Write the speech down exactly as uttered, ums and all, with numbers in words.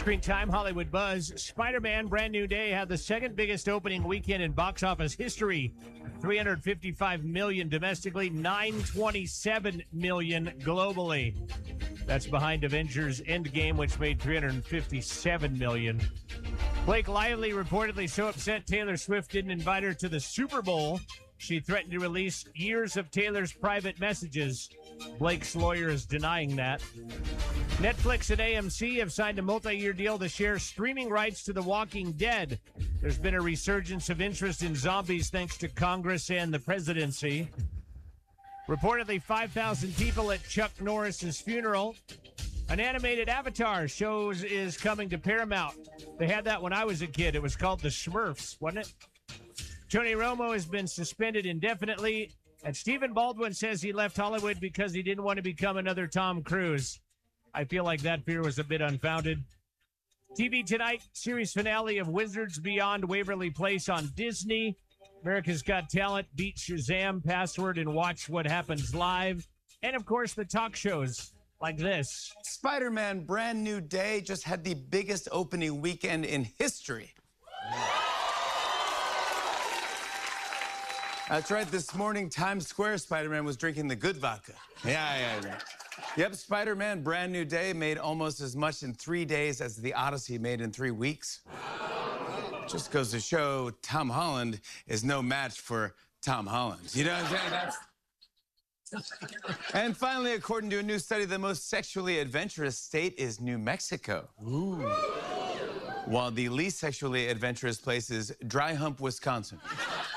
Screen Time, Hollywood Buzz. Spider-Man Brand New Day had the second biggest opening weekend in box office history. three hundred fifty-five million domestically, nine hundred twenty-seven million globally. That's behind Avengers Endgame, which made three hundred fifty-seven million. Blake Lively reportedly so upset Taylor Swift didn't invite her to the Super Bowl, she threatened to release years of Taylor's private messages. Blake's lawyer is denying that. Netflix and A M C have signed a multi-year deal to share streaming rights to The Walking Dead. There's been a resurgence of interest in zombies thanks to Congress and the presidency. Reportedly, five thousand people at Chuck Norris's funeral. An animated Avatar show is coming to Paramount. They had that when I was a kid. It was called The Smurfs, wasn't it? Tony Romo has been suspended indefinitely, and Stephen Baldwin says he left Hollywood because he didn't want to become another Tom Cruise. I feel like that fear was a bit unfounded. T V tonight, series finale of Wizards Beyond Waverly Place on Disney. America's Got Talent, beat Shazam, Password, and watch what happens live. And, of course, the talk shows like this. Spider-Man Brand New Day just had the biggest opening weekend in history. That's right. This morning, Times Square, Spider-Man was drinking the good vodka. Yeah, yeah, yeah. Yep, Spider-Man Brand New Day made almost as much in three days as The Odyssey made in three weeks. Just goes to show Tom Holland is no match for Tom Holland. You know what I'm saying? That's... And finally, according to a new study, the most sexually adventurous state is New Mexico. Ooh. While the least sexually adventurous place is Dry Hump, Wisconsin.